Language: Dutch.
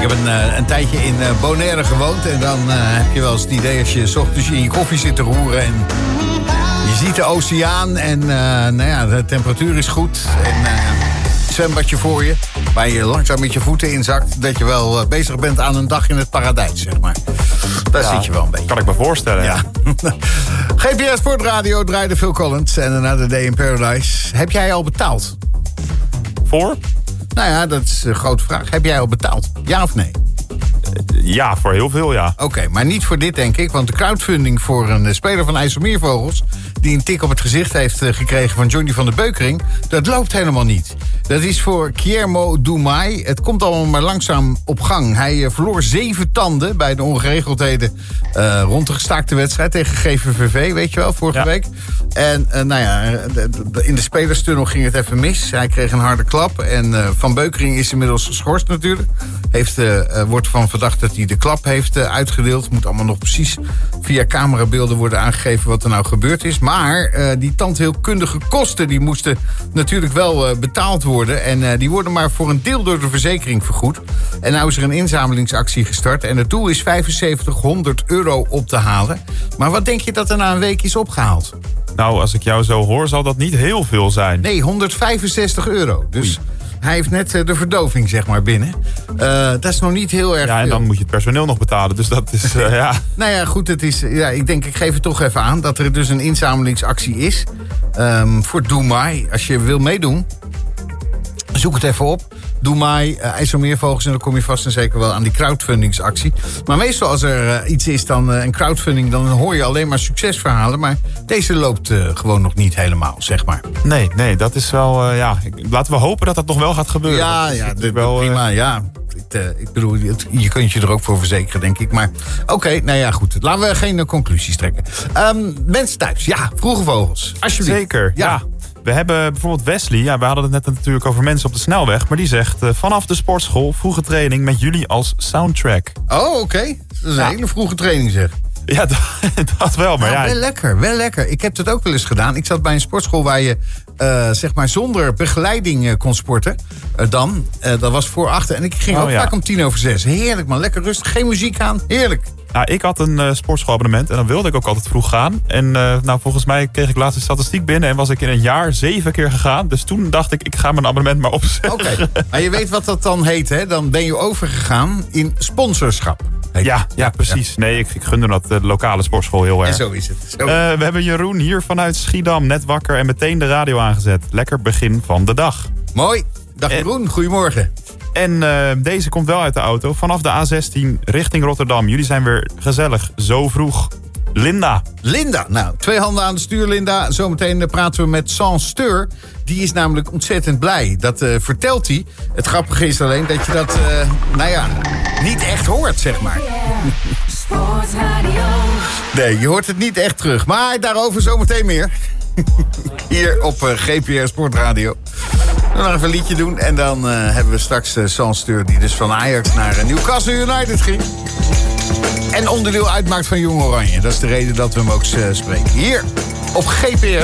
heb een tijdje in Bonaire gewoond. En dan heb je wel eens het idee als je 's ochtends in je koffie zit te roeren. En je ziet de oceaan. En de temperatuur is goed. En zwembadje voor je. Waar je langzaam met je voeten inzakt. Dat je wel bezig bent aan een dag in het paradijs, zeg maar. Daar zit je wel een beetje. Kan ik me voorstellen. Ja. GPS Sportradio draaide Phil Collins. En Another Day in Paradise. Heb jij al betaald? Voor? Nou ja, dat is een grote vraag. Heb jij al betaald? Ja of nee? Ja, voor heel veel, ja. Oké, maar niet voor dit, denk ik. Want de crowdfunding voor een speler van IJsselmeervogels... die een tik op het gezicht heeft gekregen van Johnny van der Beukering... dat loopt helemaal niet. Dat is voor Guillermo Dumay. Het komt allemaal maar langzaam op gang. Hij verloor 7 tanden bij de ongeregeldheden... rond de gestaakte wedstrijd tegen GVVV, weet je wel, vorige week. En in de spelerstunnel ging het even mis. Hij kreeg een harde klap. En Van Beukering is inmiddels geschorst natuurlijk. Wordt van verdacht dat hij de klap heeft uitgedeeld. Moet allemaal nog precies via camerabeelden worden aangegeven wat er nou gebeurd is. Maar die tandheelkundige kosten die moesten natuurlijk wel betaald worden. En die worden maar voor een deel door de verzekering vergoed. En nou is er een inzamelingsactie gestart. En het doel is €7500 op te halen. Maar wat denk je dat er na een week is opgehaald? Nou, als ik jou zo hoor, zal dat niet heel veel zijn. Nee, €165. Dus hij heeft net de verdoving, zeg maar, binnen. Dat is nog niet heel erg veel. Ja, en dan moet je het personeel nog betalen. Dus dat is, ja. Nou ja, goed, het is, ik denk, ik geef het toch even aan... dat er dus een inzamelingsactie is voor Dumay. Als je wil meedoen, zoek het even op. Dumay, IJsselmeervogels, en dan kom je vast en zeker wel aan die crowdfundingsactie. Maar meestal als er iets is dan een crowdfunding... dan hoor je alleen maar succesverhalen. Maar deze loopt gewoon nog niet helemaal, zeg maar. Nee, dat is wel... laten we hopen dat dat nog wel gaat gebeuren. Ja, prima, ja. Ik bedoel, je kunt je er ook voor verzekeren, denk ik. Maar oké, nou ja, goed. Laten we geen conclusies trekken. Mensen thuis, Vroege Vogels, alsjeblieft. Zeker, ja. We hebben bijvoorbeeld Wesley. Ja, we hadden het net natuurlijk over mensen op de snelweg. Maar die zegt, vanaf de sportschool, vroege training met jullie als soundtrack. Oh, oké. Dat is een hele vroege training, zeg. Ja, dat wel. Maar Wel lekker. Ik heb dat ook wel eens gedaan. Ik zat bij een sportschool waar je zeg maar zonder begeleiding kon sporten. Dat was voor 8. En ik ging ook vaak om 5:50. Heerlijk man, lekker rustig. Geen muziek aan. Heerlijk. Nou, ik had een sportschoolabonnement en dan wilde ik ook altijd vroeg gaan. En volgens mij kreeg ik laatst een statistiek binnen en was ik in een jaar 7 keer gegaan. Dus toen dacht ik ga mijn abonnement maar opzeggen. Oké, maar je weet wat dat dan heet, hè? Dan ben je overgegaan in sponsorschap. Ja, precies. Ja. Nee, ik gunde dat de lokale sportschool heel erg. En zo is het. We hebben Jeroen hier vanuit Schiedam, net wakker en meteen de radio aangezet. Lekker begin van de dag. Mooi. Dag Jeroen, goedemorgen. En deze komt wel uit de auto. Vanaf de A16 richting Rotterdam. Jullie zijn weer gezellig. Zo vroeg. Linda, nou, 2 handen aan de stuur, Linda. Zometeen praten we met Sans Steur. Die is namelijk ontzettend blij. Dat vertelt hij. Het grappige is alleen dat je dat, niet echt hoort, zeg maar. Nee, je hoort het niet echt terug. Maar daarover zometeen meer. Hier op GPR Sportradio. We nog even een liedje doen. En dan hebben we straks Sans Steur, die dus van Ajax naar Newcastle United ging. En onderdeel uitmaakt van Jong Oranje. Dat is de reden dat we hem ook spreken. Hier op GPR